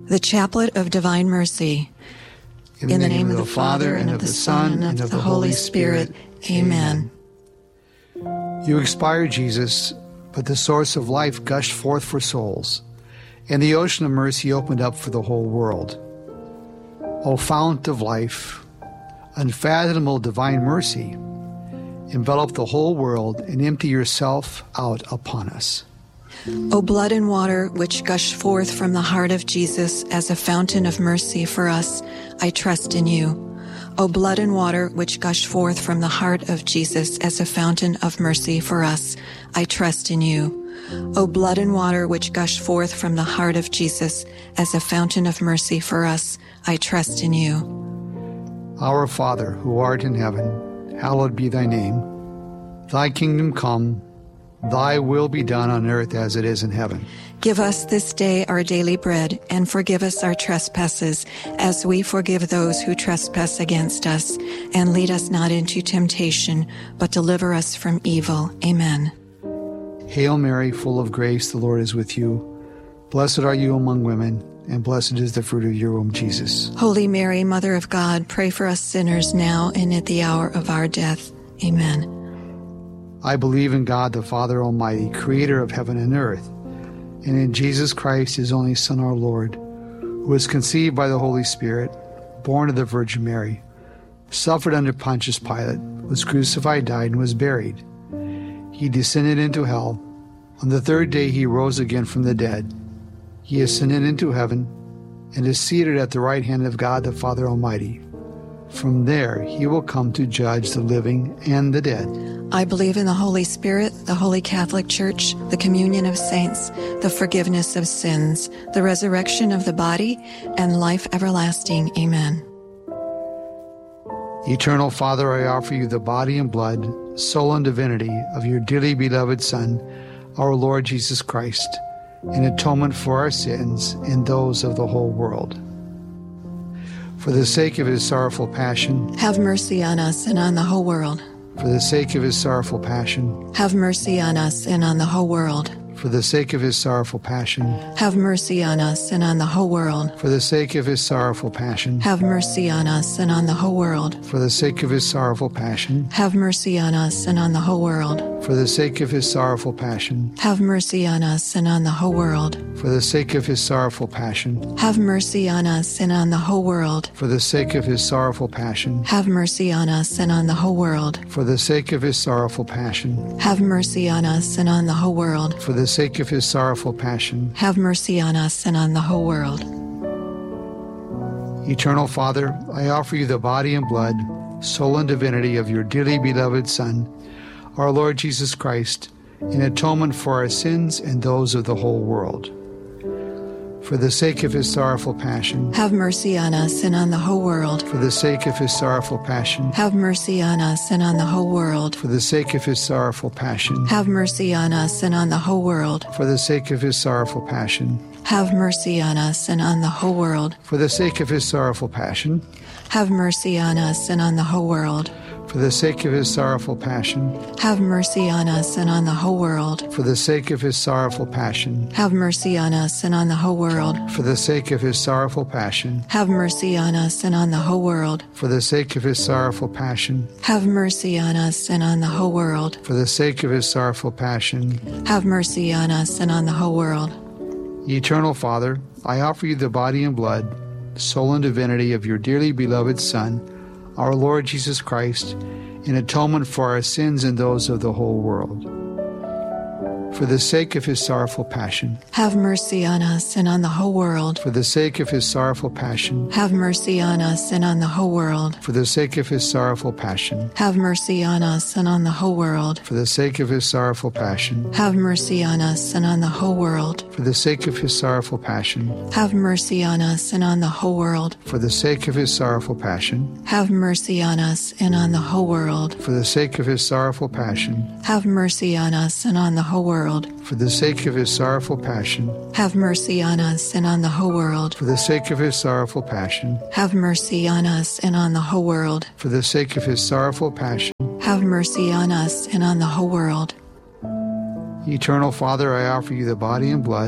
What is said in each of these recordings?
The Chaplet of Divine Mercy. In the name of the Father, and of the Son, and of the Holy Spirit. Amen. You expired, Jesus, but the source of life gushed forth for souls, and the ocean of mercy opened up for the whole world. O fount of life, unfathomable divine mercy, envelop the whole world and empty yourself out upon us. O blood and water which gush forth from the heart of Jesus as a fountain of mercy for us, I trust in you. O blood and water which gush forth from the heart of Jesus as a fountain of mercy for us, I trust in you. O blood and water which gush forth from the heart of Jesus as a fountain of mercy for us, I trust in you. Our Father, who art in heaven, hallowed be thy name. Thy kingdom come, thy will be done on earth as it is in heaven. Give us this day our daily bread, and forgive us our trespasses, as we forgive those who trespass against us. And lead us not into temptation, but deliver us from evil. Amen. Hail Mary, full of grace, the Lord is with you. Blessed are you among women, and blessed is the fruit of your womb, Jesus. Holy Mary, Mother of God, pray for us sinners now and at the hour of our death. Amen. I believe in God, the Father Almighty, creator of heaven and earth, and in Jesus Christ, his only Son, our Lord, who was conceived by the Holy Spirit, born of the Virgin Mary, suffered under Pontius Pilate, was crucified, died, and was buried. He descended into hell. On the third day he rose again from the dead. He ascended into heaven and is seated at the right hand of God, the Father Almighty. From there he will come to judge the living and the dead. I believe in the Holy Spirit, the Holy Catholic Church, the communion of saints, the forgiveness of sins, the resurrection of the body, and life everlasting. Amen. Eternal Father, I offer you the body and blood, soul and divinity of your dearly beloved Son, our Lord Jesus Christ, in atonement for our sins and those of the whole world. For the sake of his sorrowful passion, have mercy on us and on the whole world. For the sake of his sorrowful passion, have mercy on us and on the whole world. For the sake of his sorrowful passion, have mercy on us and on the whole world. For the sake of his sorrowful passion, have mercy on us and on the whole world. For the sake of his sorrowful passion, have mercy on us and on the whole world. For the sake of his sorrowful passion, have mercy on us and on the whole world. For the sake of his sorrowful passion, have mercy on us and on the whole world. For the sake of his sorrowful passion, have mercy on us and on the whole world. For the sake of his sorrowful passion, have mercy on us and on the whole world. For the sake of his sorrowful passion, have mercy on us and on the whole world. Eternal Father, I offer you the body and blood, soul and divinity of your dearly beloved Son, our Lord Jesus Christ, in atonement for our sins and those of the whole world. For the sake of his sorrowful passion, have mercy on us and on the whole world. For the sake of his sorrowful passion, have mercy on us and on the whole world. For the sake of his sorrowful passion, have mercy on us and on the whole world. For the sake of his sorrowful passion, have mercy on us and on the whole world. For the sake of his sorrowful passion, have mercy on us and on the whole world. For the sake of his sorrowful passion, have mercy on us and on the whole world. For the sake of his sorrowful passion, have mercy on us and on the whole world. For the sake of his sorrowful passion, have mercy on us and on the whole world. For the sake of his sorrowful passion, have mercy on us and on the whole world. For the sake of his sorrowful passion, have mercy on us and on the whole world. Eternal Father, I offer you the body and blood, soul and divinity of your dearly beloved Son, our Lord Jesus Christ, in atonement for our sins and those of the whole world. For the sake of his sorrowful passion, have mercy on us and on the whole world. For the sake of his sorrowful passion, have mercy on us and on the whole world. For the sake of his sorrowful passion, have mercy on us and on the whole world. For the sake of his sorrowful passion, have mercy on us and on the whole world. For the sake of his sorrowful passion, have mercy on us and on the whole world. For the sake of his sorrowful passion, have mercy on us and on the whole world. For the sake of his sorrowful passion, have mercy on us and on the whole world. For the sake of his sorrowful passion, have mercy on us and on the whole world. For the sake of his sorrowful passion, have mercy on us and on the whole world. For the sake of his sorrowful passion, have mercy on us and on the whole world. Eternal Father, I offer you the body and blood,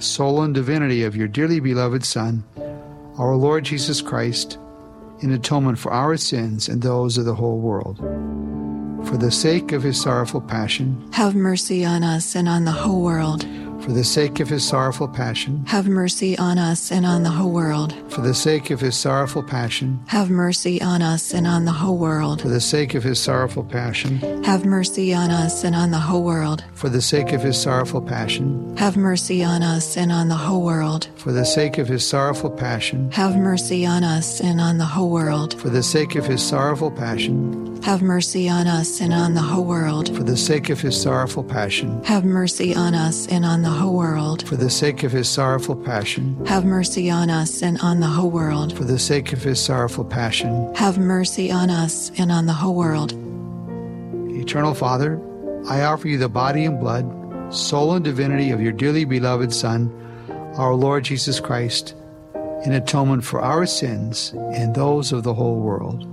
soul, and divinity of your dearly beloved Son, our Lord Jesus Christ, in atonement for our sins and those of the whole world. For the sake of his sorrowful passion, have mercy on us and on the whole world. For the sake of his sorrowful passion, have mercy on us and on the whole world. For the sake of his sorrowful passion, have mercy on us and on the whole world. For the sake of his sorrowful passion, have mercy on us and on the whole world. For the sake of his sorrowful passion, have mercy on us and on the whole world. For the sake of his sorrowful passion, have mercy on us and on the whole world. For the sake of his sorrowful passion, have mercy on us and on the whole world. For the sake of his sorrowful passion, have mercy on us and on the whole world. For the sake of his sorrowful passion, have mercy on us and on the whole world. For the sake of his sorrowful passion, have mercy on us and on the whole world. Eternal Father, I offer you the body and blood, soul and divinity of your dearly beloved Son, our Lord Jesus Christ, in atonement for our sins and those of the whole world.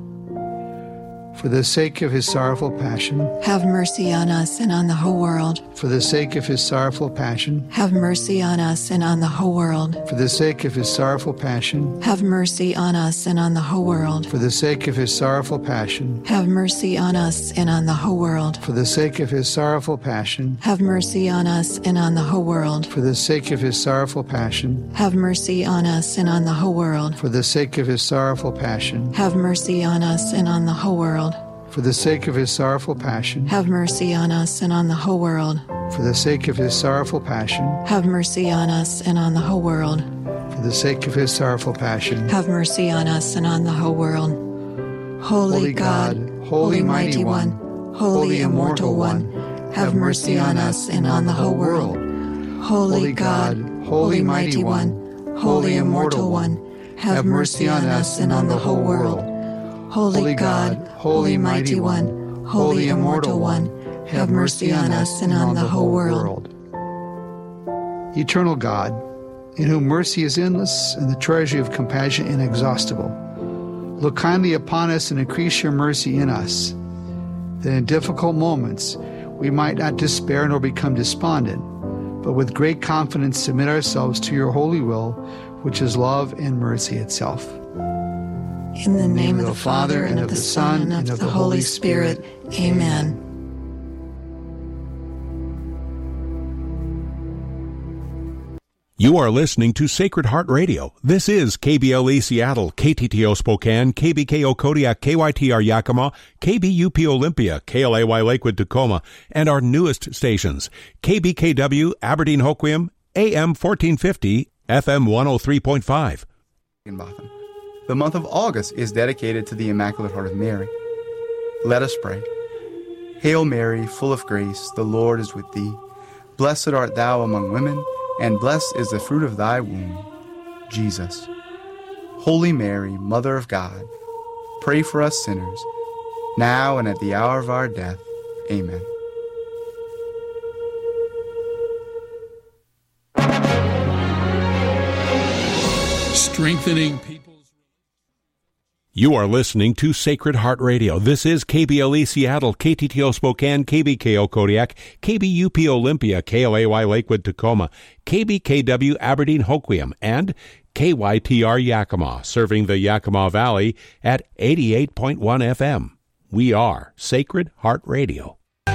For the sake of his sorrowful passion, have mercy on us and on the whole world. For the sake of his sorrowful passion, have mercy on us and on the whole world. For the sake of his sorrowful passion, have mercy on us and on the whole world. For the sake of his sorrowful passion, have mercy on us and on the whole world. For the sake of his sorrowful passion, have mercy on us and on the whole world. For the sake of his sorrowful passion, have mercy on us and on the whole world. For the sake of his sorrowful passion, have mercy on us and on the whole world. For the sake of his sorrowful passion, have mercy on us and on the whole world. For the sake of his sorrowful passion, have mercy on us and on the whole world. For the sake of his sorrowful passion, have mercy on us and on the whole world. Holy God, Holy Mighty One, Holy Immortal One, have mercy on us and on the whole world. Holy God, Holy Mighty One, Holy Immortal One, have mercy on us and on the whole world. Holy God, Holy Mighty One, Holy Immortal One, have mercy on us and on the whole world. Eternal God, in whom mercy is endless and the treasury of compassion inexhaustible, look kindly upon us and increase your mercy in us, that in difficult moments we might not despair nor become despondent, but with great confidence submit ourselves to your holy will, which is love and mercy itself. In the name of the Father, and of the Son, and of the Holy Spirit. Amen. You are listening to Sacred Heart Radio. This is KBLE Seattle, KTTO Spokane, KBKO Kodiak, KYTR Yakima, KBUP Olympia, KLAY Lakewood Tacoma, and our newest stations, KBKW Aberdeen Hoquiam, AM 1450, FM 103.5. The month of August is dedicated to the Immaculate Heart of Mary. Let us pray. Hail Mary, full of grace, the Lord is with thee. Blessed art thou among women, and blessed is the fruit of thy womb, Jesus. Holy Mary, Mother of God, pray for us sinners, now and at the hour of our death. Amen. Strengthening people. You are listening to Sacred Heart Radio. This is KBLE Seattle, KTTO Spokane, KBKO Kodiak, KBUP Olympia, KLAY Lakewood Tacoma, KBKW Aberdeen Hoquiam, and KYTR Yakima, serving the Yakima Valley at 88.1 FM. We are Sacred Heart Radio.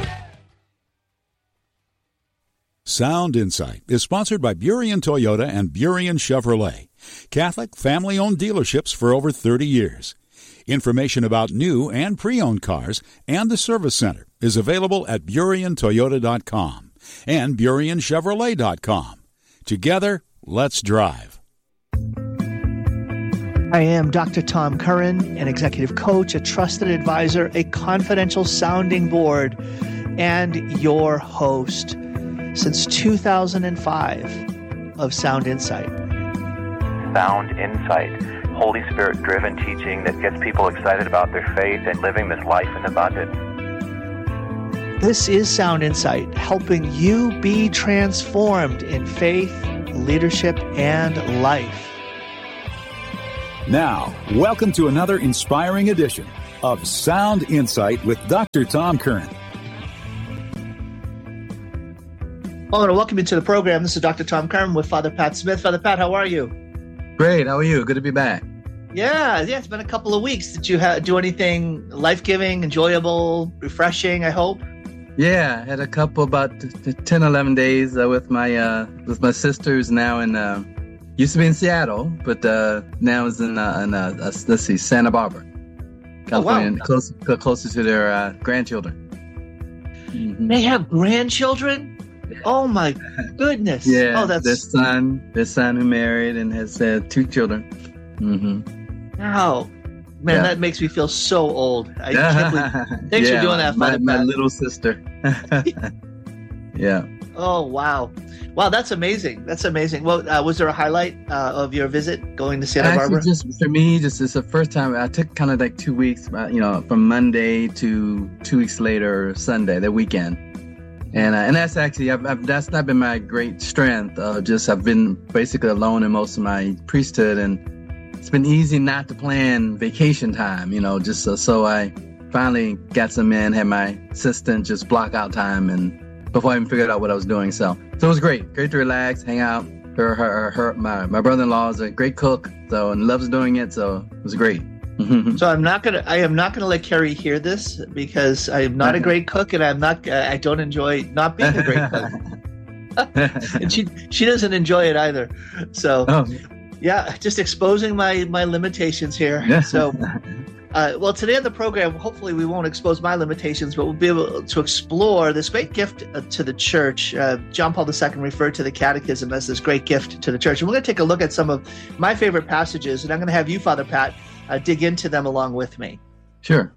Sound Insight is sponsored by Burien Toyota and Burien Chevrolet, Catholic family-owned dealerships for over 30 years. Information about new and pre-owned cars and the service center is available at BurienToyota.com and BurienChevrolet.com. Together, let's drive. I am Dr. Tom Curran, an executive coach, a trusted advisor, a confidential sounding board, and your host since 2005 of Sound Insight. Sound Insight, Holy Spirit-driven teaching that gets people excited about their faith and living this life in abundance. This is Sound Insight, helping you be transformed in faith, leadership, and life. Now, welcome to another inspiring edition of Sound Insight with Dr. Tom Curran. I want to welcome you to the program. This is Dr. Tom Curran with Father Pat Smith. Father Pat, how are you? Great. How are you? Good to be back. Yeah. It's been a couple of weeks. Did you do anything life-giving, enjoyable, refreshing, I hope? Yeah, I had a couple, about 10, 11 days with my sisters now in, used to be in Seattle, but now is in Santa Barbara, California, closer to their grandchildren. Mm-hmm. They have grandchildren? Oh my goodness! Yeah, oh, that's their son who married and has 2 children. Mm-hmm. Wow, man, that makes me feel so old. I can't believe. Thanks for doing that, Father my Pat. little sister. Yeah. Oh wow, that's amazing. That's amazing. Well, was there a highlight of your visit going to Santa Barbara? Just for me, it's the first time. I took kind of like 2 weeks, from Monday to 2 weeks later, Sunday, that weekend. And that's actually, that's not been my great strength. I've been basically alone in most of my priesthood, and it's been easy not to plan vacation time, so I finally got some in, had my assistant just block out time, and before I even figured out what I was doing. So it was great to relax, hang out. My brother-in-law is a great cook, and loves doing it. So it was great. So I am not gonna let Carrie hear this, because I am not a great cook, and I don't enjoy not being a great cook. And she doesn't enjoy it either. So yeah, just exposing my limitations here. So well, today on the program, hopefully we won't expose my limitations, but we'll be able to explore this great gift to the church. John Paul II referred to the Catechism as this great gift to the church. And we're going to take a look at some of my favorite passages, and I'm going to have you, Father Pat, dig into them along with me. Sure.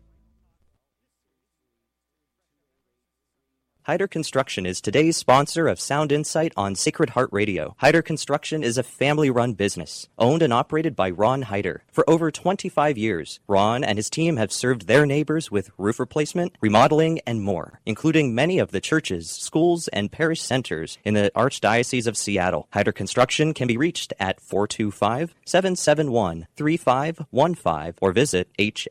Hyder Construction is today's sponsor of Sound Insight on Sacred Heart Radio. Hyder Construction is a family-run business, owned and operated by Ron Hyder. For over 25 years, Ron and his team have served their neighbors with roof replacement, remodeling, and more, including many of the churches, schools, and parish centers in the Archdiocese of Seattle. Hyder Construction can be reached at 425-771-3515 or visit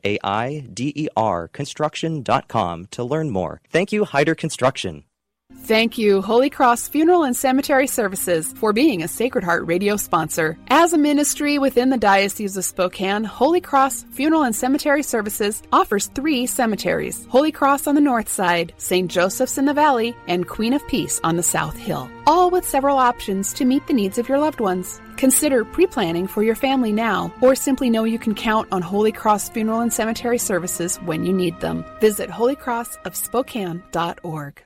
HAIDERconstruction.com to learn more. Thank you, Hyder Construction. Thank you, Holy Cross Funeral and Cemetery Services, for being a Sacred Heart Radio sponsor. As a ministry within the Diocese of Spokane, Holy Cross Funeral and Cemetery Services offers 3 cemeteries: Holy Cross on the north side, St. Joseph's in the valley, and Queen of Peace on the south hill, all with several options to meet the needs of your loved ones. Consider pre-planning for your family now, or simply know you can count on Holy Cross Funeral and Cemetery Services when you need them. Visit holycrossofspokane.org.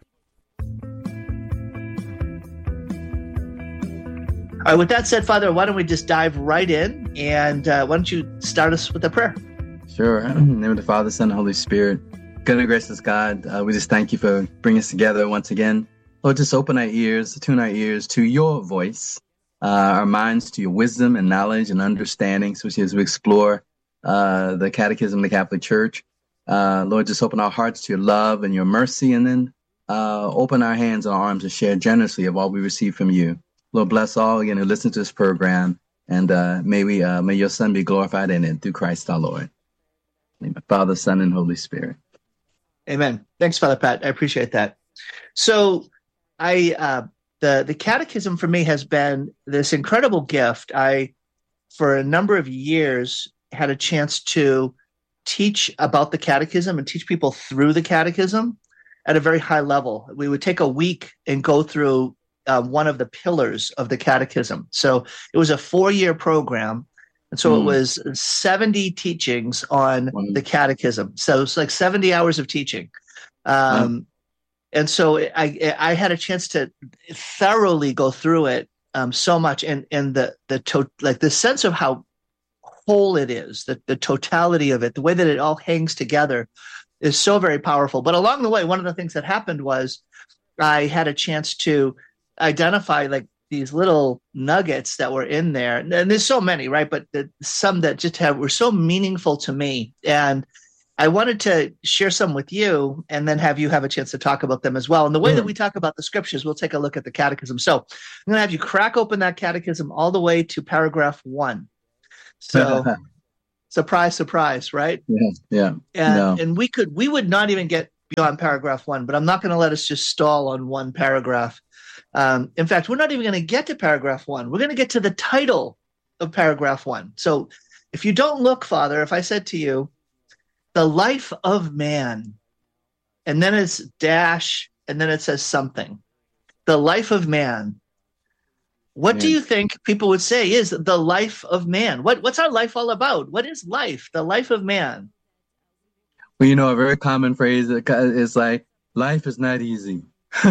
All right, with that said, Father, why don't we just dive right in, and why don't you start us with a prayer? Sure. In the name of the Father, Son, and Holy Spirit. Good and gracious God, we just thank you for bringing us together once again. Lord, just open our ears, tune our ears to your voice, our minds to your wisdom and knowledge and understanding, especially as we explore the Catechism of the Catholic Church. Lord, just open our hearts to your love and your mercy, and then open our hands and our arms to share generously of all we receive from you. Lord, bless all again who listen to this program, and may your Son be glorified in it through Christ our Lord. Amen. Father, Son, and Holy Spirit. Amen. Thanks, Father Pat. I appreciate that. So, the Catechism for me has been this incredible gift. I, for a number of years, had a chance to teach about the Catechism and teach people through the Catechism at a very high level. We would take a week and go through one of the pillars of the Catechism. So it was a 4-year program. And so it was 70 teachings on the Catechism. So it's like 70 hours of teaching. And so I had a chance to thoroughly go through it so much. And the sense of how whole it is, the totality of it, the way that it all hangs together is so very powerful. But along the way, one of the things that happened was I had a chance to identify like these little nuggets that were in there. And there's so many, right? But some that just were so meaningful to me. And I wanted to share some with you and then have you have a chance to talk about them as well. And the way that we talk about the scriptures, we'll take a look at the Catechism. So I'm going to have you crack open that Catechism all the way to paragraph 1. So surprise, surprise, right? Yeah. And we would not even get beyond paragraph 1, but I'm not going to let us just stall on one paragraph. In fact, we're not even going to get to paragraph 1. We're going to get to the title of paragraph 1. So if you don't look, Father, if I said to you, the life of man, and then it's dash, and then it says something, the life of man, what do you think people would say is the life of man? What's our life all about? What is life, the life of man? Well, a very common phrase is like, life is not easy.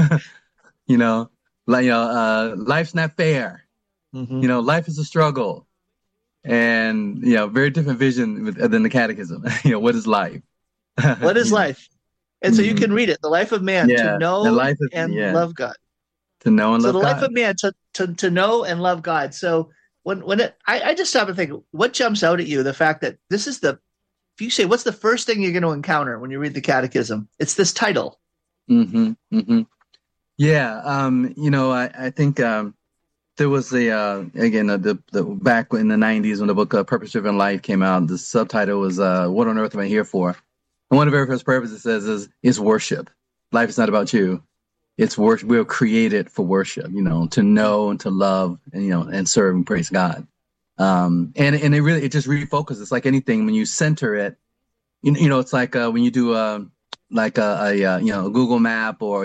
Life's not fair. Mm-hmm. Life is a struggle. And, very different vision than the catechism. What is life? What is life? And so you can read it, the life of man, to know and love God. To know and love God. So the life of man, to know and love God. So I just stop and think, what jumps out at you? The fact that this is if you say, what's the first thing you're going to encounter when you read the catechism? It's this title. Mm-hmm. Mm-hmm. Yeah. I think there was the back in the 90s when the book Purpose Driven Life came out, the subtitle was What on Earth Am I Here For? And one of the very first purposes it says is worship. Life is not about you. It's worship. We were created for worship, to know and to love and serve and praise God. And it just refocuses. It's like anything when you center it, it's like when you do a Google map or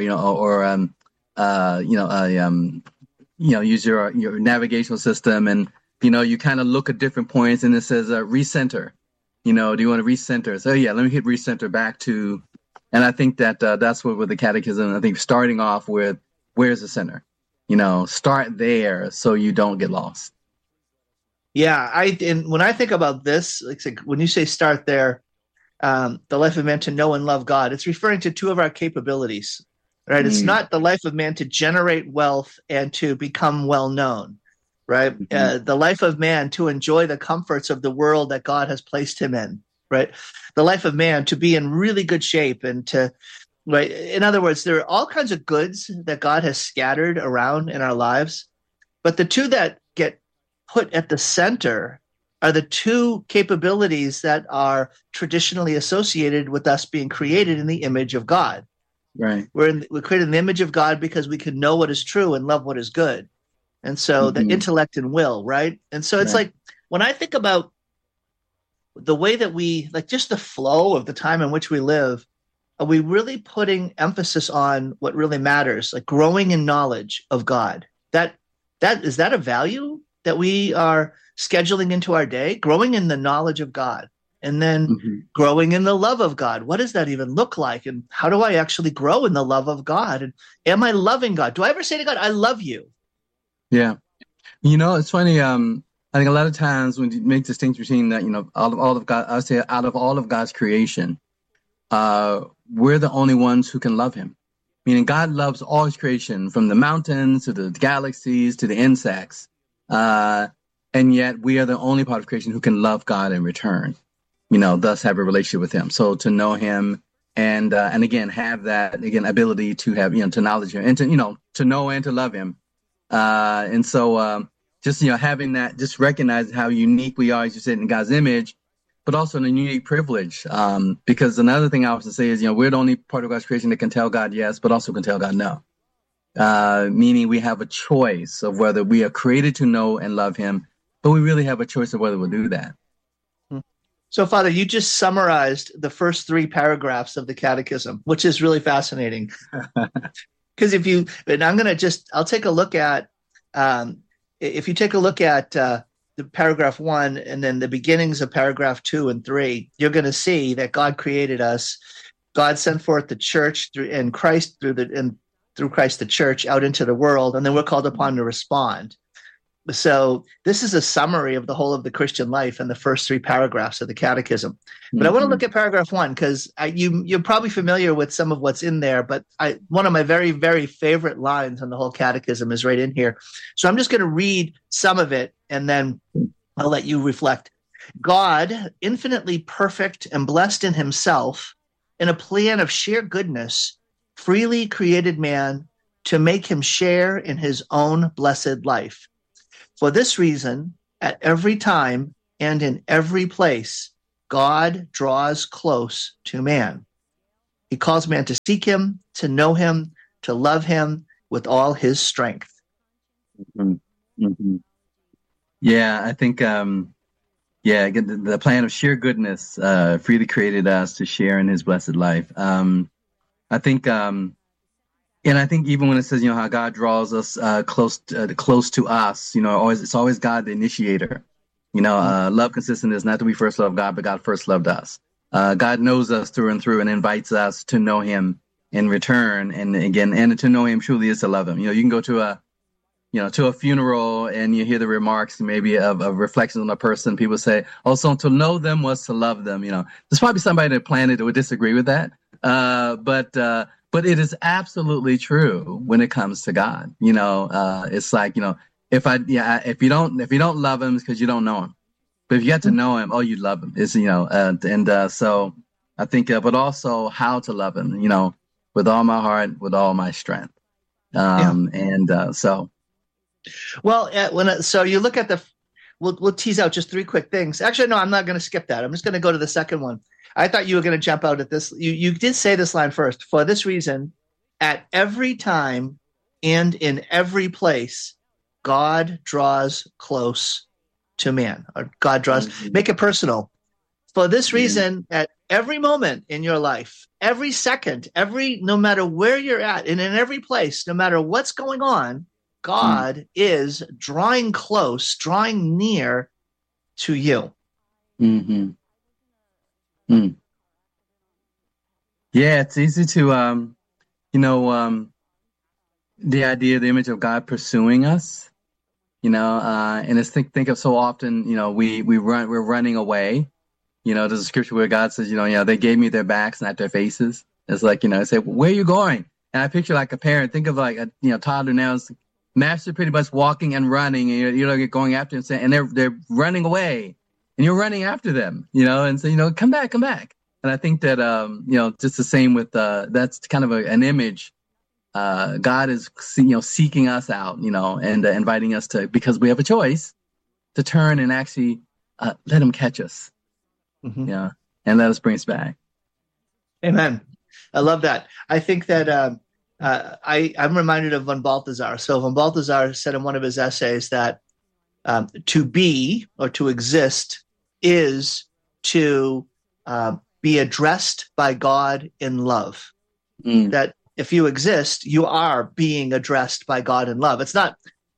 use your navigational system and you kind of look at different points and it says recenter. Do you want to recenter? So let me hit recenter back to. And I think that that's what with the catechism, I think starting off with, where's the center? Start there so you don't get lost. Yeah, and when I think about this, like when you say start there, the life of man to know and love God, it's referring to two of our capabilities, right? It's not the life of man to generate wealth and to become well known, right? The life of man to enjoy the comforts of the world that God has placed him in, right? The life of man to be in really good shape and right? In other words, there are all kinds of goods that God has scattered around in our lives, but the two that get put at the center are the two capabilities that are traditionally associated with us being created in the image of God. Right. We're created in the image of God because we can know what is true and love what is good. And so the intellect and will, right? And so it's like when I think about the way that we, like just the flow of the time in which we live, are we really putting emphasis on what really matters, like growing in knowledge of God? Is that a value that we are scheduling into our day? Growing in the knowledge of God and then growing in the love of God. What does that even look like? And how do I actually grow in the love of God? And am I loving God? Do I ever say to God, I love you? Yeah. It's funny. I think a lot of times when you make distinction between that, all of God, I would say out of all of God's creation, we're the only ones who can love him. Meaning God loves all his creation, from the mountains to the galaxies to the insects. And yet we are the only part of creation who can love God in return, thus have a relationship with him. So to know him and again, have that, ability to have, to knowledge him and to know and to love him. And so, just, having that, just recognize how unique we are, as you said, in God's image, but also in a unique privilege. Because another thing I also say is, we're the only part of God's creation that can tell God yes, but also can tell God no. Meaning we have a choice of whether we are created to know and love him, but we really have a choice of whether we'll do that. So, Father, you just summarized the first 3 paragraphs of the Catechism, which is really fascinating. Because I'll take a look at, if you take a look at the paragraph 1 and then the beginnings of paragraph 2 and 3, you're going to see that God created us. God sent forth the church through Christ the church out into the world, and then we're called upon to respond. So this is a summary of the whole of the Christian life in the first 3 paragraphs of the Catechism. But I want to look at paragraph 1 because you're probably familiar with some of what's in there, but one of my very, very favorite lines on the whole Catechism is right in here. So I'm just going to read some of it, and then I'll let you reflect. God, infinitely perfect and blessed in himself, in a plan of sheer goodness, freely created man to make him share in his own blessed life. For this reason, at every time and in every place, God draws close to man. He calls man to seek him, to know him, to love him with all his strength. Mm-hmm. Mm-hmm. Yeah, I think, the plan of sheer goodness freely created us to share in his blessed life. I think, and I think even when it says, how God draws us close to us, it's always God the initiator. Love consistent is not that we first loved God, but God first loved us. God knows us through and through and invites us to know him in return. And to know him truly is to love him. You can go to a funeral and you hear the remarks maybe of reflections on a person. People say, oh, so to know them was to love them. There's probably somebody on the planet that would disagree with that. But it is absolutely true when it comes to God. It's like, if you don't love him, it's because you don't know him. But if you get to know him, you love him. It's, so I think, but also how to love him, with all my heart, with all my strength. So you look at we'll tease out just three quick things. Actually, no, I'm not going to skip that. I'm just going to go to the second one. I thought you were going to jump out at this. You did say this line first. For this reason, at every time and in every place, God draws close to man. Or God draws, make it personal. For this reason, at every moment in your life, every second, no matter where you're at, and in every place, no matter what's going on, God is drawing close, drawing near to you. Mm-hmm. Mm. Yeah, it's easy to, the idea, the image of God pursuing us, and it's think of so often, we're running away. There's a scripture where God says, they gave me their backs, not their faces. It's like, I say, where are you going? And I picture like a parent, think of like a toddler now, master pretty much walking and running, and you're going after them, and they're running away, and you're running after them, and so come back. And I think that just the same with that's kind of an image. God is seeking us out, and inviting us to, because we have a choice to turn and actually let him catch us, and let us bring us back. Amen. I love that. I think that. I'm reminded of von Balthasar. So von Balthasar said in one of his essays that to be or to exist is to be addressed by God in love. That if you exist, you are being addressed by God in love. It's not,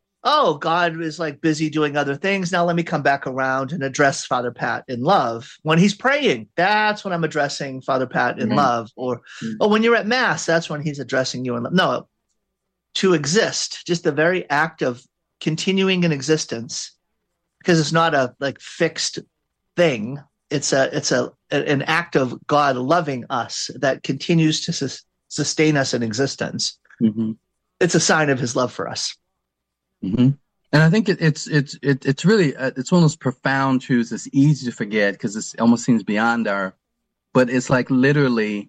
God is like busy doing other things. Now let me come back around and address Father Pat in love. When he's praying, that's when I'm addressing Father Pat in love. Or when you're at Mass, that's when he's addressing you in love. No, to exist, just the very act of continuing in existence, because it's not a fixed thing. It's an act of God loving us that continues to sustain us in existence. Mm-hmm. It's a sign of his love for us. Mm-hmm. And I think it's really it's one of those profound truths that's easy to forget because it almost seems beyond but it's like literally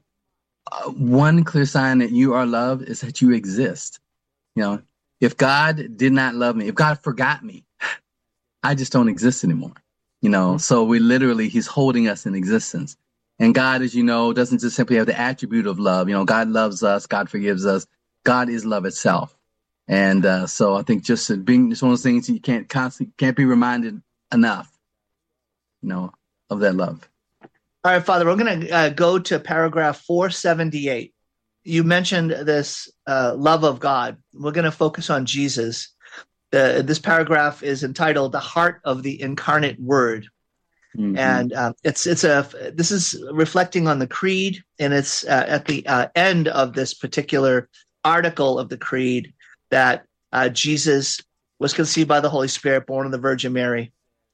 one clear sign that you are loved is that you exist. If God did not love me, if God forgot me, I just don't exist anymore. So he's holding us in existence. And God, as you know, doesn't just simply have the attribute of love. God loves us, God forgives us. God is love itself. And so I think just being, it's one of those things you can't be reminded enough, of that love. All right, Father, we're going to go to paragraph 478. You mentioned this love of God. We're going to focus on Jesus. This paragraph is entitled "The Heart of the Incarnate Word," and this is reflecting on the Creed, and it's at the end of this particular article of the Creed that Jesus was conceived by the Holy Spirit, born of the Virgin Mary.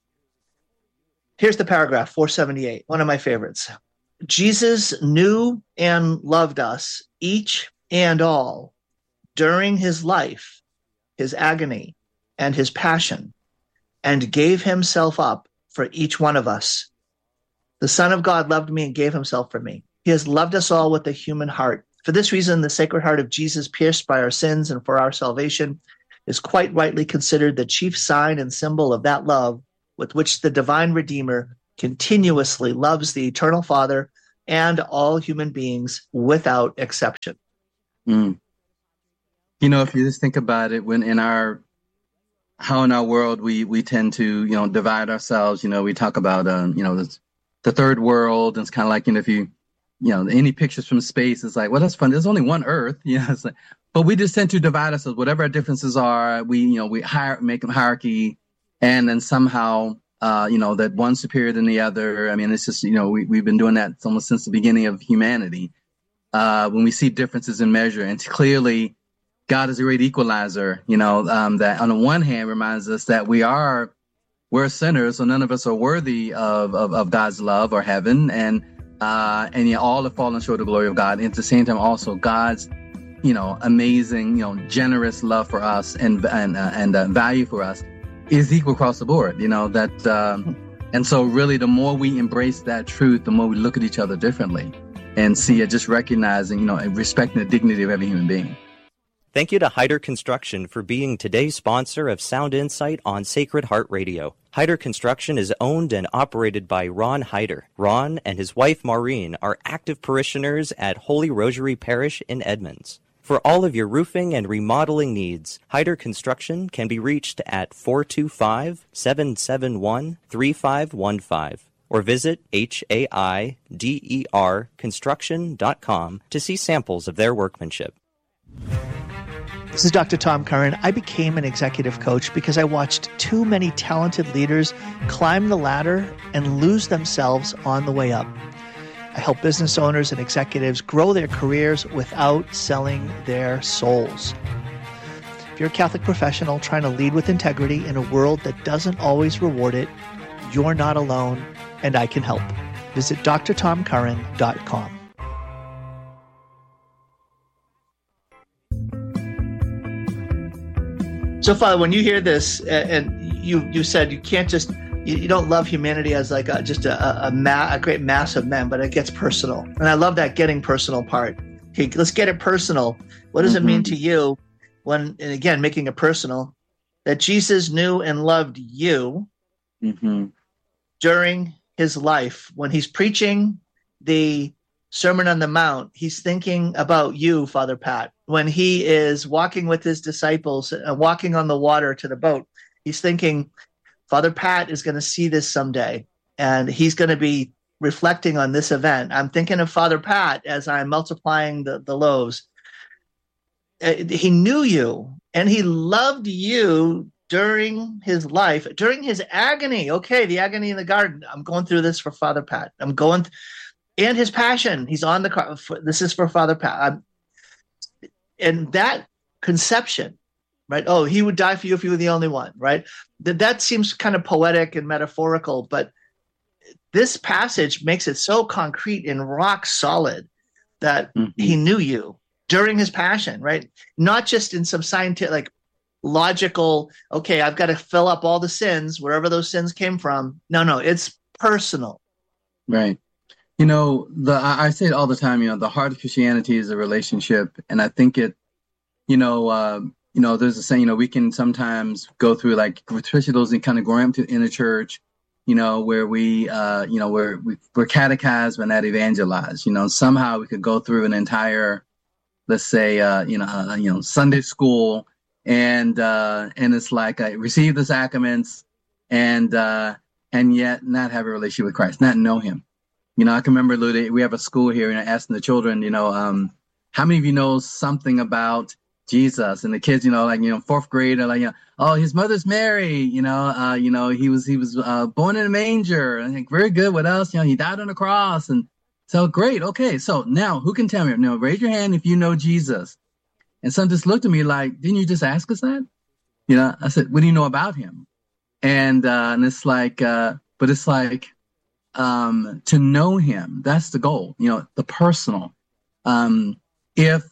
Here's the paragraph, 478, one of my favorites. Jesus knew and loved us, each and all, during his life, his agony, and his passion, and gave himself up for each one of us. The Son of God loved me and gave himself for me. He has loved us all with a human heart. For this reason, the Sacred Heart of Jesus, pierced by our sins and for our salvation, is quite rightly considered the chief sign and symbol of that love with which the divine Redeemer continuously loves the eternal Father and all human beings without exception. Yeah, If you just think about it, when how in our world we tend to, divide ourselves, we talk about, the third world, and it's kind of like, if you, any pictures from space, it's like, well, that's fun. There's only one Earth. It's like, but we just tend to divide ourselves, whatever our differences are. We make them hierarchy, and then somehow, that one's superior than the other. I mean, it's just, we've been doing that almost since the beginning of humanity. When we see differences in measure, and clearly God is a great equalizer, that on the one hand reminds us that we're sinners, so none of us are worthy of God's love or heaven, and yet all have fallen short of the glory of God. And at the same time, also God's, amazing, generous love for us and value for us is equal across the board. And so really, the more we embrace that truth, the more we look at each other differently and see it, just recognizing, and respecting the dignity of every human being. Thank you to Hyder Construction for being today's sponsor of Sound Insight on Sacred Heart Radio. Hyder Construction is owned and operated by Ron Hyder. Ron and his wife Maureen are active parishioners at Holy Rosary Parish in Edmonds. For all of your roofing and remodeling needs, Hyder Construction can be reached at 425-771-3515 or visit HAIDERconstruction.com to see samples of their workmanship. This is Dr. Tom Curran. I became an executive coach because I watched too many talented leaders climb the ladder and lose themselves on the way up. I help business owners and executives grow their careers without selling their souls. If you're a Catholic professional trying to lead with integrity in a world that doesn't always reward it, you're not alone, and I can help. Visit drtomcurran.com. So, Father, when you hear this, and you said you can't just, you don't love humanity as like a great mass of men, but it gets personal. And I love that getting personal part. Okay, let's get it personal. What does it mean to you when, and again, making it personal, that Jesus knew and loved you during his life? When he's preaching the Sermon on the Mount, he's thinking about you, Father Pat. When he is walking with his disciples, walking on the water to the boat, he's thinking, Father Pat is going to see this someday, and he's going to be reflecting on this event. I'm thinking of Father Pat as I'm multiplying the loaves. He knew you, and he loved you during his life, during his agony. Okay, the agony in the garden. I'm going through this for Father Pat. And his passion. He's on the cross. This is for Father Pat. And that conception, right? Oh, he would die for you if you were the only one, right? That seems kind of poetic and metaphorical, but this passage makes it so concrete and rock solid that he knew you during his passion, right? Not just in some scientific, like logical, okay, I've got to fill up all the sins, wherever those sins came from. No, it's personal. Right. I say it all the time, the heart of Christianity is a relationship. And I think it, there's a saying, we can sometimes go through, like, especially those kind of growing up in the church, where we're catechized but not evangelized. Somehow we could go through an entire, let's say, Sunday school, and it's like receive the sacraments, and yet not have a relationship with Christ, not know him. I can remember, Lou, we have a school here, and asking the children, how many of you know something about Jesus? And the kids, fourth grade are like, oh, his mother's Mary, he was born in a manger. I think, very good. What else? He died on the cross. And so, great. Okay. So now who can tell me? Raise your hand if you know Jesus. And some just looked at me like, didn't you just ask us that? I said, what do you know about him? And it's like, but it's like, to know him, that's the goal, the personal. If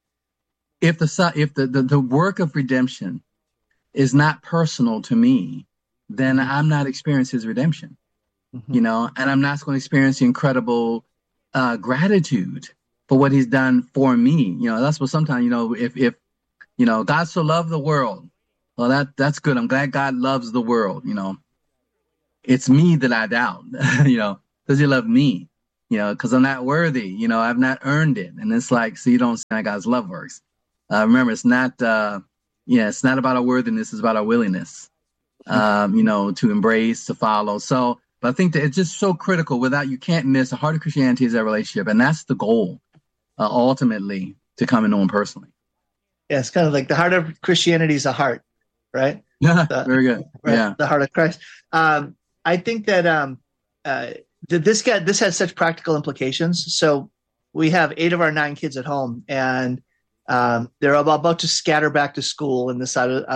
the work of redemption is not personal to me, then I'm not experiencing his redemption, and I'm not going to experience the incredible gratitude for what he's done for me. That's what sometimes, if God so loved the world, well, that's good. I'm glad God loves the world. It's me that I doubt, does he love me? Because I'm not worthy, I've not earned it. And it's like, so you don't see how God's love works. Remember, it's not about our worthiness, it's about our willingness, to embrace, to follow. So, but I think that it's just so critical. You can't miss the heart of Christianity is that relationship. And that's the goal, ultimately, to come and know him personally. Yeah, it's kind of like the heart of Christianity is a heart, right? Yeah, very good. Right? Yeah. The heart of Christ. I think that this has such practical implications. So we have 8 of our 9 kids at home, and they're about to scatter back to school in the side of,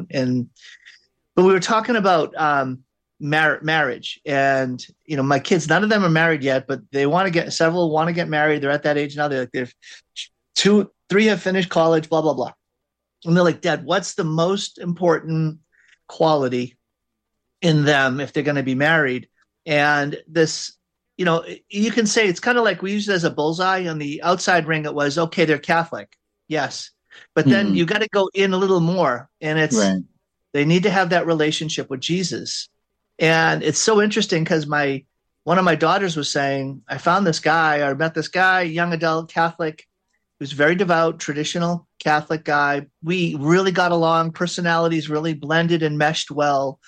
but we were talking about marriage, and, my kids, none of them are married yet, but several want to get married. They're at that age now. They're 2, 3 have finished college, blah, blah, blah. And they're like, Dad, what's the most important quality in them if they're going to be married? And this, you can say it's kind of like we use it as a bullseye. On the outside ring, it was, okay, they're Catholic. Yes. But then you got to go in a little more. And it's, they need to have that relationship with Jesus. And it's so interesting because one of my daughters was saying, I met this guy, young adult Catholic, who's very devout, traditional Catholic guy. We really got along. Personalities really blended and meshed well.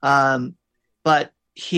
But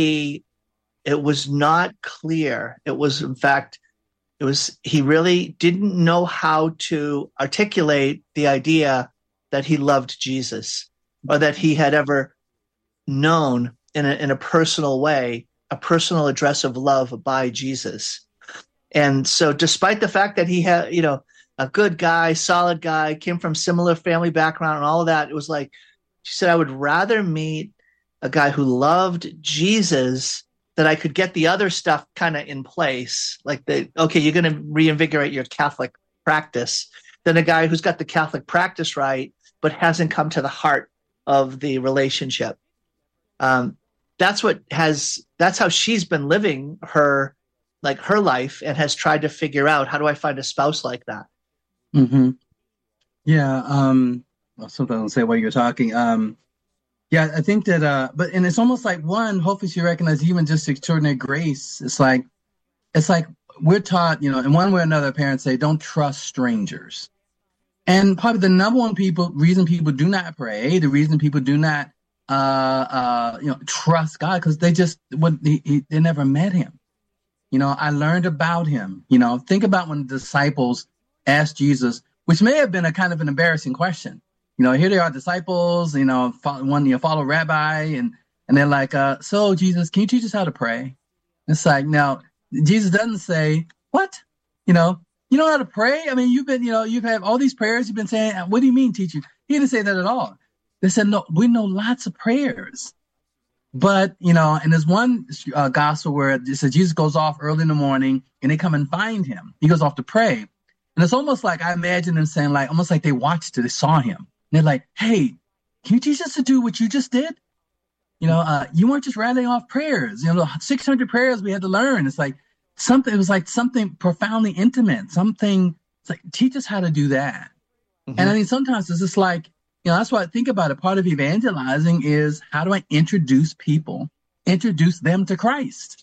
it was not clear. It was, in fact, he really didn't know how to articulate the idea that he loved Jesus, or that he had ever known in a personal way, a personal address of love by Jesus. And so despite the fact that he had, a good guy, solid guy, came from similar family background and all of that, it was like, she said, I would rather meet a guy who loved Jesus, that I could get the other stuff kind of in place. Like you're going to reinvigorate your Catholic practice, than a guy who's got the Catholic practice right, but hasn't come to the heart of the relationship. That's how she's been living her life, and has tried to figure out, how do I find a spouse like that? Mm-hmm. Yeah. Something I'll say while you're talking. Yeah, I think that, and it's almost like hopefully she recognizes even just extraordinary grace. It's like we're taught, in one way or another, parents say, don't trust strangers. And probably the number one reason people do not pray, the reason people do not, trust God, because they never met him. I learned about him. Think about when the disciples asked Jesus, which may have been a kind of an embarrassing question. Here they are, disciples, follow rabbi, and they're like, so Jesus, can you teach us how to pray? It's like, now, Jesus doesn't say, what? You know how to pray? I mean, you've had all these prayers you've been saying. What do you mean, teacher? He didn't say that at all. They said, no, we know lots of prayers. But, and there's one gospel where it says Jesus goes off early in the morning and they come and find him. He goes off to pray. And it's almost like, I imagine them saying, almost like they watched it, they saw him. And they're like, hey, can you teach us to do what you just did? You weren't just rattling off prayers. 600 prayers we had to learn. It was like something profoundly intimate. It's like, teach us how to do that. Mm-hmm. And I mean, sometimes it's just like, that's why I think about it. Part of evangelizing is, how do I introduce them to Christ?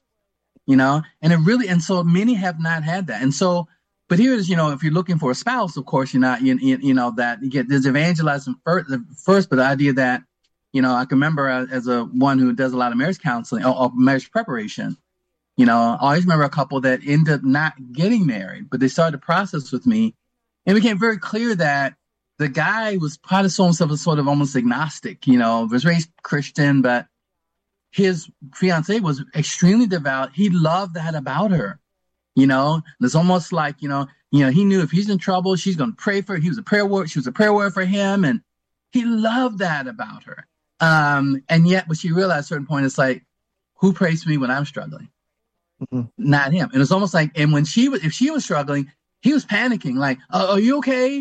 And so many have not had that. And so, but here's, if you're looking for a spouse, of course, you're not, that you get, there's evangelizing first, but the idea that, I can remember as one who does a lot of marriage counseling or marriage preparation, I always remember a couple that ended up not getting married, but they started the process with me, and it became very clear that the guy was probably himself as sort of almost agnostic, was raised Christian, but his fiance was extremely devout. He loved that about her. It's almost like, he knew if he's in trouble, she's going to pray for her. She was a prayer warrior for him. And he loved that about her. And yet, but she realized at a certain point, it's like, who prays for me when I'm struggling? Mm-hmm. Not him. And it's almost like, and if she was struggling, he was panicking, like, are you okay?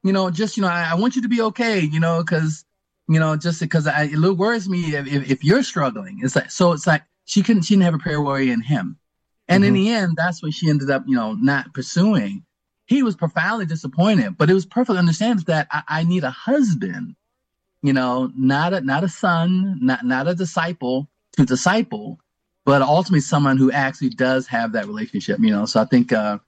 I want you to be okay, because, just because it worries me if you're struggling. It's like she didn't have a prayer warrior in him. And in the end, that's what she ended up, not pursuing. He was profoundly disappointed, but it was perfectly understandable that I need a husband, not a son, not a disciple to disciple, but ultimately someone who actually does have that relationship, So I think,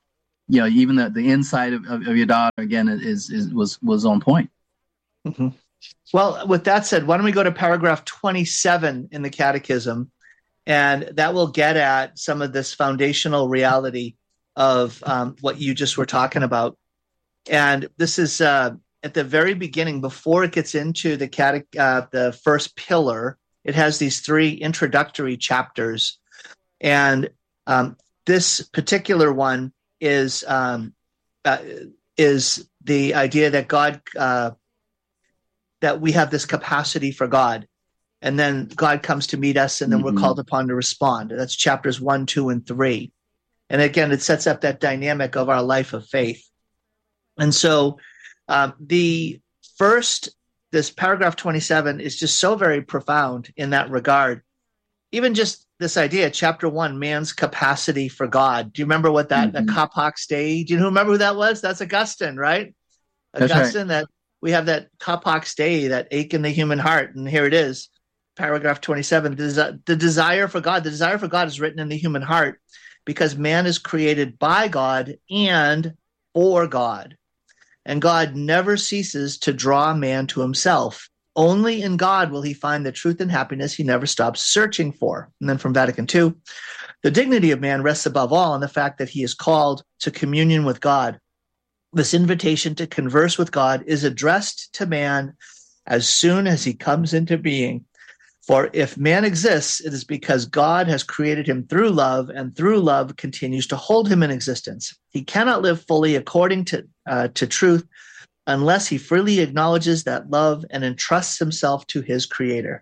even the insight of your daughter again was on point. Mm-hmm. Well, with that said, why don't we go to paragraph 27 in the Catechism, and that will get at some of this foundational reality of what you just were talking about. And this is at the very beginning, before it gets into the first pillar. It has these 3 introductory chapters, and this particular one is the idea that God. That we have this capacity for God, and then God comes to meet us, and then we're called upon to respond. That's chapters 1, 2, and 3. And again, it sets up that dynamic of our life of faith. And so this paragraph 27 is just so very profound in that regard. Even just this idea, chapter 1, man's capacity for God. Do you remember what that Capax Dei? Do you remember who that was? That's Augustine, right? That's Augustine, right. That we have that Capax Dei, that ache in the human heart. And here it is, paragraph 27. The desire for God. The desire for God is written in the human heart because man is created by God and for God. And God never ceases to draw man to himself. Only in God will he find the truth and happiness he never stops searching for. And then from Vatican II, the dignity of man rests above all on the fact that he is called to communion with God. This invitation to converse with God is addressed to man as soon as he comes into being. For if man exists, it is because God has created him through love, and through love continues to hold him in existence. He cannot live fully according to truth unless he freely acknowledges that love and entrusts himself to his Creator.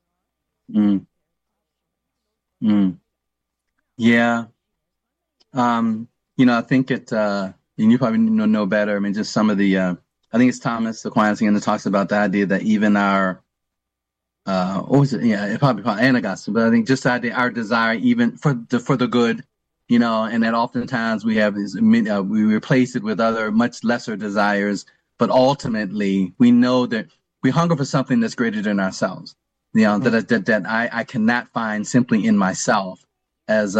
Yeah. I think it. And you probably know better. I mean, just some of the, I think it's Thomas Aquinas again that talks about the idea that even our, probably and Augustine, but I think just the idea, our desire, even for the good, and that oftentimes we have this, we replace it with other much lesser desires, but ultimately we know that we hunger for something that's greater than ourselves, that I cannot find simply in myself as,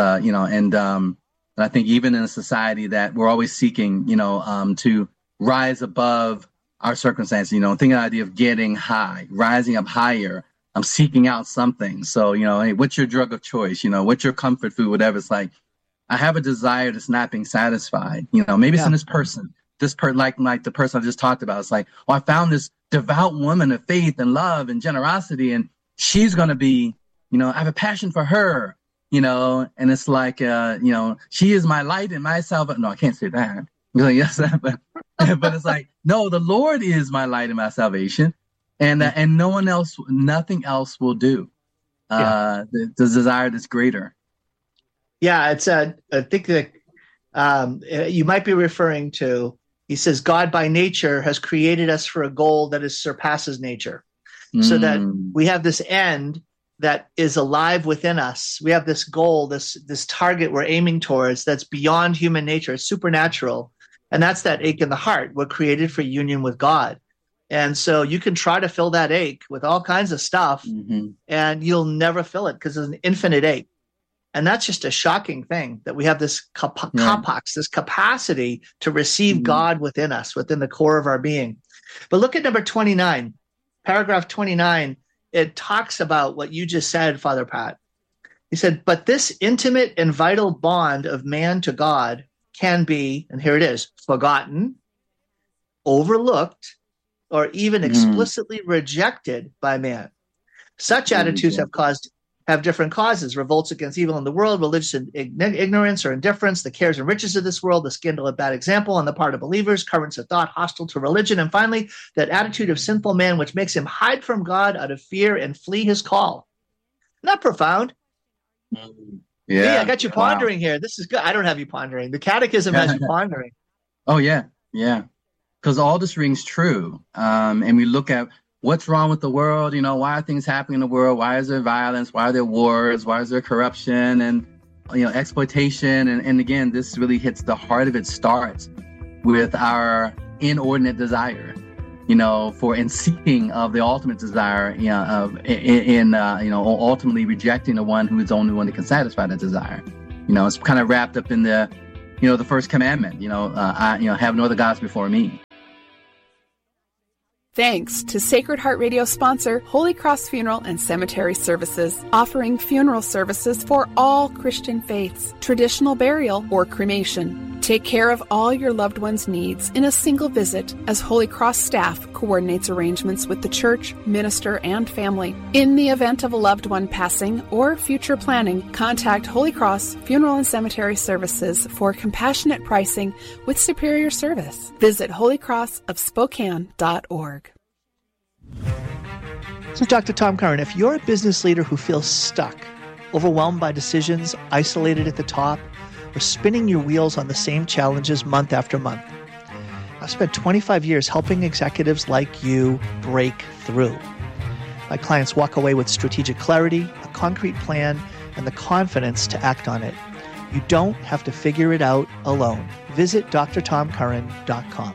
and I think even in a society that we're always seeking, to rise above our circumstances, thinking of the idea of getting high, rising up higher. I'm seeking out something. So, hey, what's your drug of choice? What's your comfort food, whatever. It's like, I have a desire that's not being satisfied. Maybe it's in this person, like the person I just talked about. It's like, I found this devout woman of faith and love and generosity, and she's going to be, I have a passion for her. And it's like, she is my light and my salvation. No, I can't say that. Yes, but it's like, no, the Lord is my light and my salvation, and nothing else will do. The desire that's greater. Yeah, it's I think that you might be referring to. He says, God by nature has created us for a goal that surpasses nature, so that we have this end that is alive within us. We have this goal, this target we're aiming towards that's beyond human nature. It's supernatural. And that's that ache in the heart. We're created for union with God. And so you can try to fill that ache with all kinds of stuff, and you'll never fill it because it's an infinite ache. And that's just a shocking thing, that we have this kapax, this capacity to receive God within us, within the core of our being. But look at number 29, paragraph 29. It talks about what you just said, Father Pat. He said, but this intimate and vital bond of man to God can be, and here it is, forgotten, overlooked, or even explicitly rejected by man. Such attitudes have different causes: revolts against evil in the world, religious ignorance or indifference, the cares and riches of this world, the scandal of bad example on the part of believers, currents of thought hostile to religion, and finally, that attitude of sinful man which makes him hide from God out of fear and flee his call. Not profound. Yeah, I got you pondering here. This is good. I don't have you pondering. The Catechism has you pondering. Oh, yeah. Because all this rings true. And we look at what's wrong with the world. Why are things happening in the world? Why is there violence? Why are there wars? Why is there corruption and, exploitation? And again, this really hits the heart of it. Starts with our inordinate desire, for in seeking of the ultimate desire, ultimately rejecting the one who is the only one that can satisfy that desire. It's kind of wrapped up in the the first commandment, have no other gods before me. Thanks to Sacred Heart Radio sponsor Holy Cross Funeral and Cemetery Services, offering funeral services for all Christian faiths, traditional burial or cremation. Take care of all your loved ones' needs in a single visit as Holy Cross staff coordinates arrangements with the church, minister, and family. In the event of a loved one passing or future planning, contact Holy Cross Funeral and Cemetery Services for compassionate pricing with superior service. Visit holycrossofspokane.org. So, Dr. Tom Curran, if you're a business leader who feels stuck, overwhelmed by decisions, isolated at the top, or spinning your wheels on the same challenges month after month, I've spent 25 years helping executives like you break through. My clients walk away with strategic clarity, a concrete plan, and the confidence to act on it. You don't have to figure it out alone. Visit drtomcurran.com.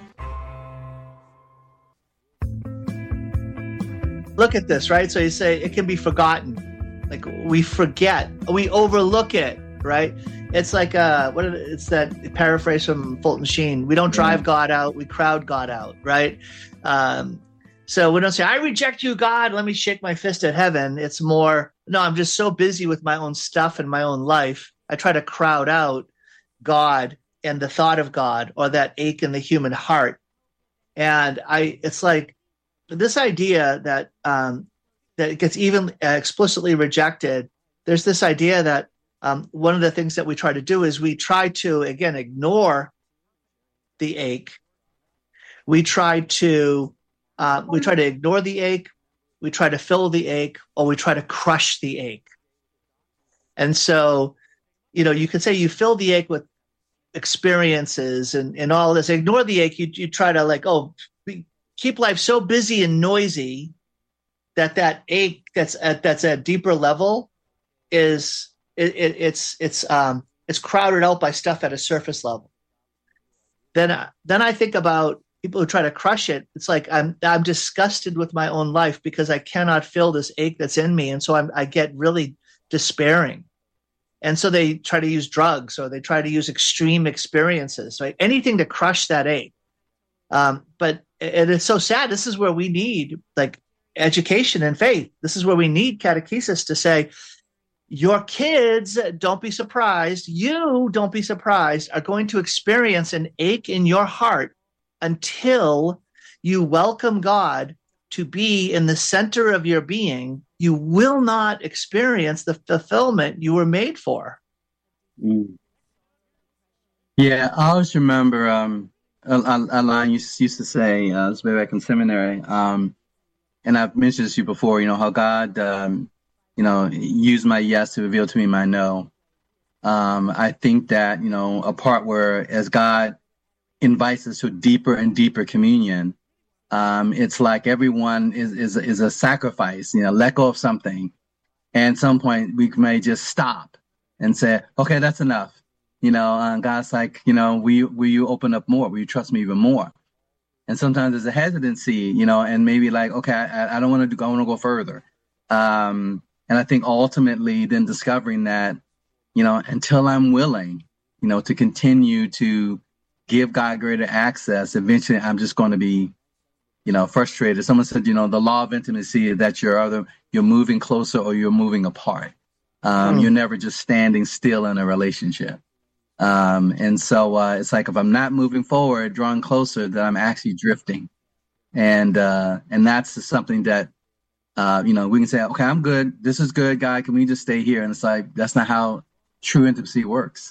Look at this, right? So you say it can be forgotten. Like we forget, we overlook it, right? It's like it's that paraphrase from Fulton Sheen. We don't drive God out, we crowd God out, right? So we don't say, I reject you, God, let me shake my fist at heaven. It's more, no, I'm just so busy with my own stuff and my own life. I try to crowd out God and the thought of God or that ache in the human heart. And it's like, this idea that that gets even explicitly rejected, there's this idea that one of the things that we try to do is we try to, again, ignore the ache. We try to ignore the ache, we try to fill the ache, or we try to crush the ache. And so, you could say you fill the ache with experiences and all this. Ignore the ache, you try to keep life so busy and noisy that ache that's at deeper level is it's crowded out by stuff at a surface level. Then I think about people who try to crush it. It's like I'm disgusted with my own life because I cannot fill this ache that's in me, and so I get really despairing. And so they try to use drugs or they try to use extreme experiences, right? Anything to crush that ache. But it's so sad. This is where we need education and faith. This is where we need catechesis to say, your kids, don't be surprised, you don't be surprised, are going to experience an ache in your heart until you welcome God to be in the center of your being. You will not experience the fulfillment you were made for. Yeah, I always remember a line used to say, this way back in seminary, and I've mentioned this to you before, how God, used my yes to reveal to me my no. I think that, a part where as God invites us to deeper and deeper communion, it's like everyone is a sacrifice, let go of something. And at some point we may just stop and say, okay, that's enough. God's like, will you open up more? Will you trust me even more? And sometimes there's a hesitancy, and maybe okay, I don't want to I want to go further. And I think ultimately then discovering that, until I'm willing, to continue to give God greater access, eventually I'm just going to be, frustrated. Someone said, the law of intimacy is that you're moving closer or you're moving apart. You're never just standing still in a relationship. And so it's like if I'm not moving forward, drawing closer, that I'm actually drifting. And that's something that, we can say, okay, I'm good. This is good, God. Can we just stay here? And it's like, that's not how true intimacy works.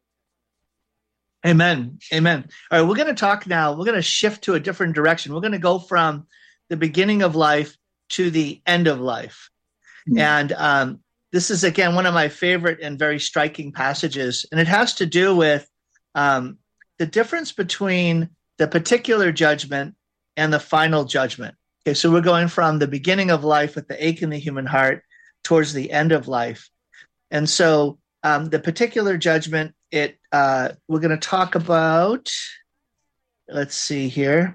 Amen. Amen. All right, we're going to talk now. We're going to shift to a different direction. We're going to go from the beginning of life to the end of life. Mm-hmm. And this is, again, one of my favorite and very striking passages. And it has to do with the difference between the particular judgment and the final judgment. Okay, so we're going from the beginning of life with the ache in the human heart towards the end of life. And so the particular judgment, we're going to talk about, let's see here.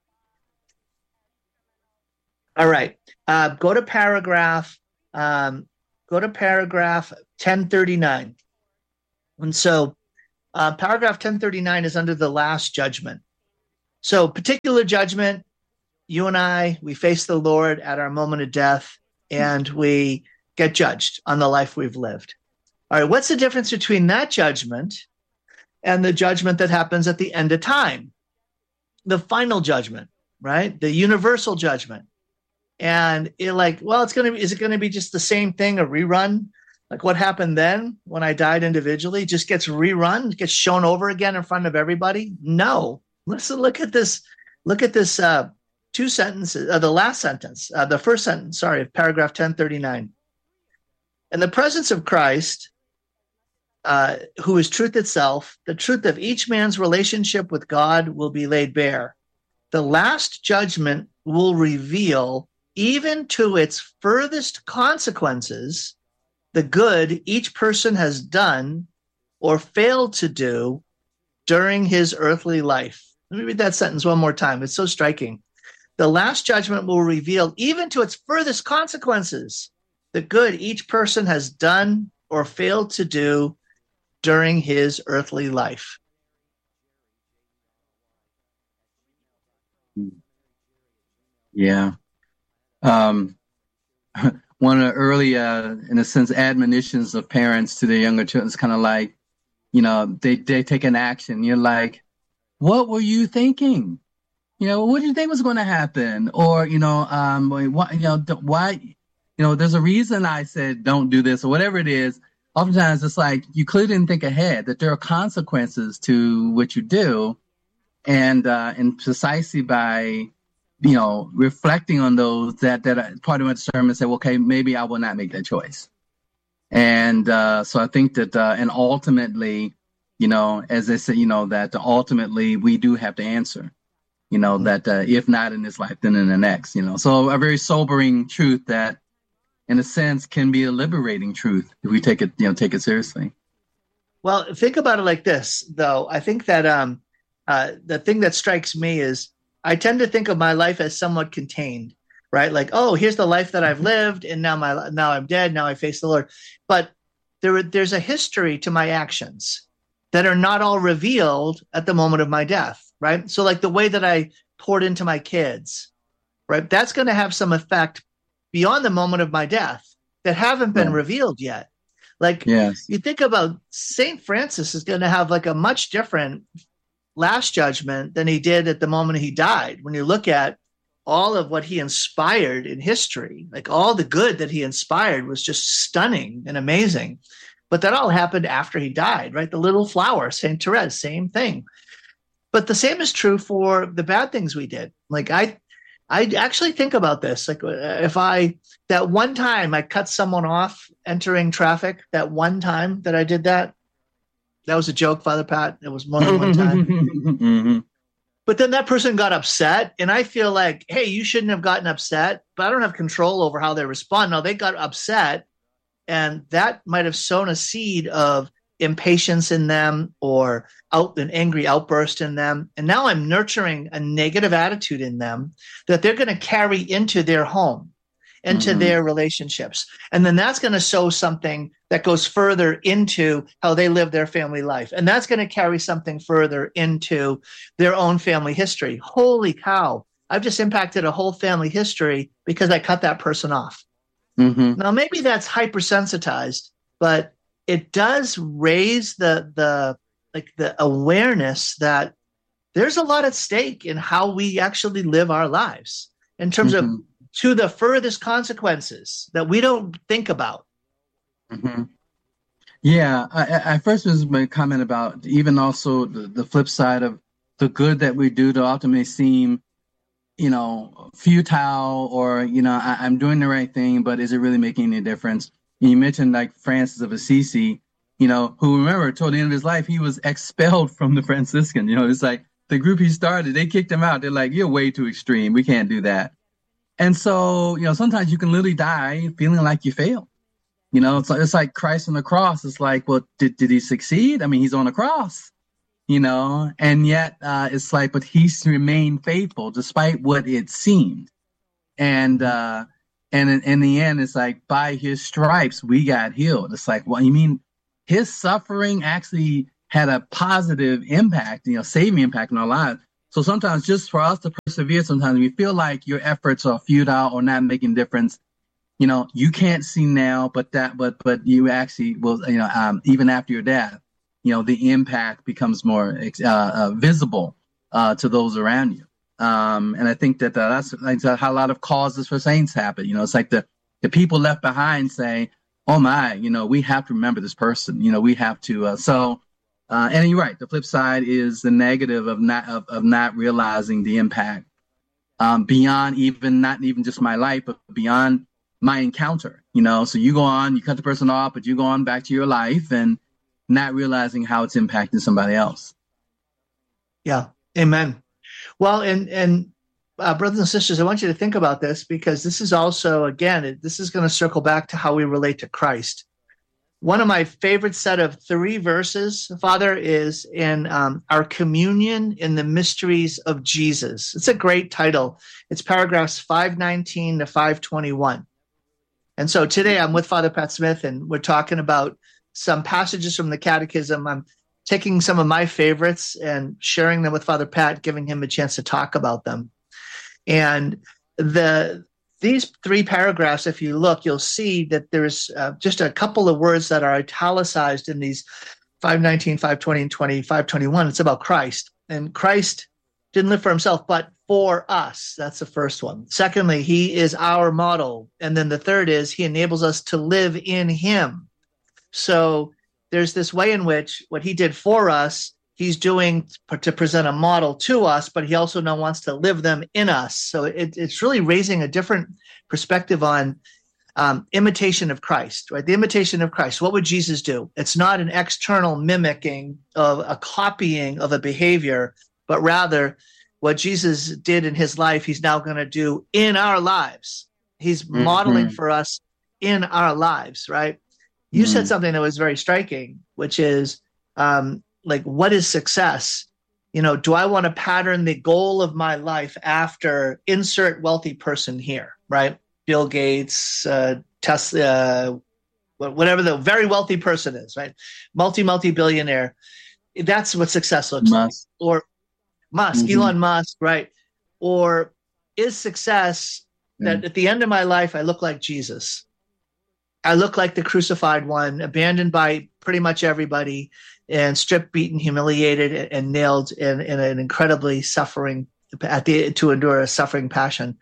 All right, go to paragraph 1039. And so paragraph 1039 is under the last judgment. So particular judgment, you and I, we face the Lord at our moment of death, and we get judged on the life we've lived. All right, what's the difference between that judgment and the judgment that happens at the end of time? The final judgment, right? The universal judgment. And is it going to be just the same thing, a rerun? Like what happened then when I died individually just gets rerun, gets shown over again in front of everybody? No. Listen, look at this two sentences, the last sentence, the first sentence, of paragraph 1039. In the presence of Christ, who is truth itself, the truth of each man's relationship with God will be laid bare. The last judgment will reveal, even to its furthest consequences, the good each person has done or failed to do during his earthly life. Let me read that sentence one more time. It's so striking. The last judgment will reveal, even to its furthest consequences, the good each person has done or failed to do during his earthly life. Yeah. One of the early, in a sense, admonitions of parents to their younger children is kind of like, they take an action. You're like, what were you thinking? What did you think was going to happen? Or, why, there's a reason I said don't do this or whatever it is. Oftentimes it's like you clearly didn't think ahead, that there are consequences to what you do. And precisely by, reflecting on those, that part of my discernment said, well, okay, maybe I will not make that choice. And so I think that, and ultimately, as they say, that ultimately we do have to answer, that if not in this life, then in the next, So a very sobering truth that, in a sense, can be a liberating truth if we take it seriously. Well, think about it like this, though. I think that the thing that strikes me is I tend to think of my life as somewhat contained, right? Like, oh, here's the life that I've lived, and now I'm dead. Now I face the Lord. But there's a history to my actions that are not all revealed at the moment of my death, right? So, like the way that I poured into my kids, right? That's going to have some effect beyond the moment of my death that haven't been revealed yet. Like, yes. You think about St. Francis is going to have like a much different last judgment than he did at the moment he died. When you look at all of what he inspired in history, like all the good that he inspired was just stunning and amazing. But that all happened after he died, right? The little flower, St. Therese, same thing. But the same is true for the bad things we did. Like I actually think about this. Like that one time I cut someone off entering traffic, that one time that I did that was a joke, Father Pat. It was more than one time. Mm-hmm. But then that person got upset, and I feel like, hey, you shouldn't have gotten upset, but I don't have control over how they respond. No, they got upset, and that might have sown a seed of impatience in them or an angry outburst in them. And now I'm nurturing a negative attitude in them that they're going to carry into their home, into their relationships. And then that's going to sow something that goes further into how they live their family life. And that's going to carry something further into their own family history. Holy cow. I've just impacted a whole family history because I cut that person off. Mm-hmm. Now, maybe that's hypersensitized, but it does raise the awareness that there's a lot at stake in how we actually live our lives in terms of to the furthest consequences that we don't think about. Mm-hmm. Yeah, I first was my comment about even also the flip side of the good that we do to ultimately seem, futile or, I'm doing the right thing, but is it really making any difference? And you mentioned like Francis of Assisi, who remember toward the end of his life, he was expelled from the Franciscan. It's like the group he started, they kicked him out. They're like, you're way too extreme. We can't do that. And so, sometimes you can literally die feeling like you failed. It's like Christ on the cross. It's like, well, did he succeed? I mean, he's on the cross, and yet it's like, but he's remained faithful despite what it seemed. And in the end, it's like by his stripes, we got healed. It's like, well, you mean his suffering actually had a positive impact, saving impact in our lives. So sometimes just for us to persevere, sometimes we feel like your efforts are futile or not making a difference. You can't see now, but you actually will, even after your death, the impact becomes more visible to those around you. And I think that's how a lot of causes for saints happen. It's like the people left behind say, oh my, we have to remember this person. We have to. And you're right. The flip side is the negative of not realizing the impact beyond not even just my life, but beyond my encounter. So you go on, you cut the person off, but you go on back to your life and not realizing how it's impacting somebody else. Yeah. Amen. Well, and brothers and sisters, I want you to think about this, because this is also, again, this is going to circle back to how we relate to Christ. One of my favorite set of 3 verses, Father, is in our communion in the mysteries of Jesus. It's a great title. It's paragraphs 519 to 521. And so today I'm with Father Pat Smith, and we're talking about some passages from the Catechism. I'm taking some of my favorites and sharing them with Father Pat, giving him a chance to talk about them. And these 3 paragraphs, if you look, you'll see that there's just a couple of words that are italicized in these 519, 520, and 521. It's about Christ. And Christ didn't live for himself, but for us. That's the first one. Secondly, he is our model. And then the third is he enables us to live in him. So there's this way in which what he did for us, he's doing to present a model to us, but he also now wants to live them in us. So it's really raising a different perspective on imitation of Christ, right? The imitation of Christ. What would Jesus do? It's not an external mimicking of a copying of a behavior, but rather what Jesus did in his life, he's now going to do in our lives. He's modeling for us in our lives, right? You said something that was very striking, which is, what is success? Do I want to pattern the goal of my life after insert wealthy person here, right? Bill Gates, Tesla, whatever the very wealthy person is, right? Multi-billionaire. That's what success looks like. Or Musk, Elon Musk, right? Or is success that at the end of my life, I look like Jesus? I look like the crucified one, abandoned by pretty much everybody, and stripped, beaten, humiliated, and nailed in an incredibly suffering to endure a suffering passion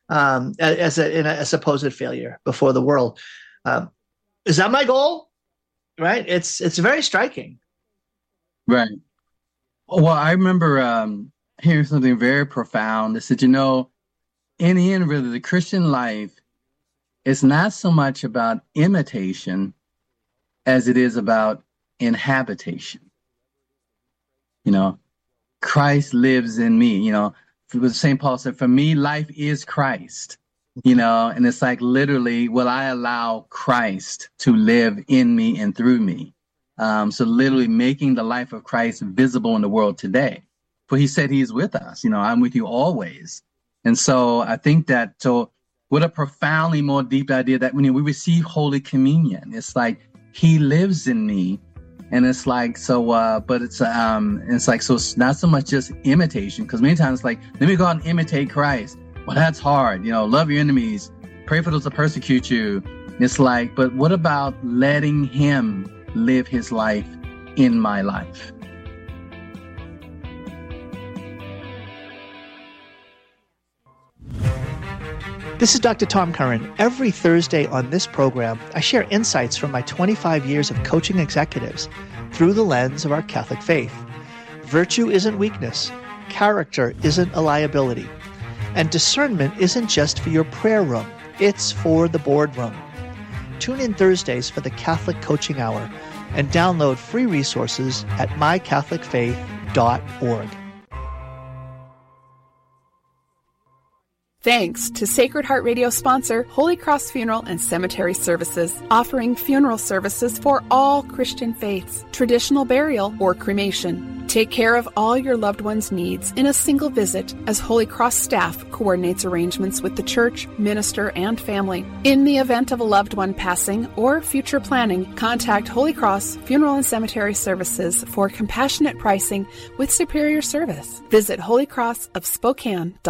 as a supposed failure before the world. Is that my goal? Right? It's very striking. Right. Well, I remember hearing something very profound. They said, in the end, really, the Christian life is not so much about imitation as it is about inhabitation. Christ lives in me. St. Paul said, for me, life is Christ. And it's like literally, will I allow Christ to live in me and through me? So literally making the life of Christ visible in the world today. For he said he's with us. I'm with you always. And so I think what a profoundly more deep idea that when we receive Holy Communion, it's like he lives in me. And it's like, but it's like, so it's not so much just imitation, because many times it's like, let me go out and imitate Christ. Well, that's hard. Love your enemies, pray for those that persecute you. It's like, but what about letting him live his life in my life? This is Dr. Tom Curran. Every Thursday on this program, I share insights from my 25 years of coaching executives through the lens of our Catholic faith. Virtue isn't weakness. Character isn't a liability. And discernment isn't just for your prayer room. It's for the boardroom. Tune in Thursdays for the Catholic Coaching Hour and download free resources at mycatholicfaith.org. Thanks to Sacred Heart Radio sponsor Holy Cross Funeral and Cemetery Services, offering funeral services for all Christian faiths, traditional burial or cremation. Take care of all your loved one's needs in a single visit as Holy Cross staff coordinates arrangements with the church, minister, and family. In the event of a loved one passing or future planning, contact Holy Cross Funeral and Cemetery Services for compassionate pricing with superior service. Visit holycrossofspokane.com.